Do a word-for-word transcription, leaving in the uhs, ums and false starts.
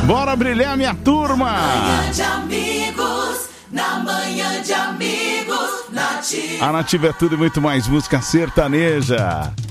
Bora brilhar, minha turma! Manhã de amigos, na manhã de amigos, Nativa. A Nativa é tudo e muito mais música sertaneja.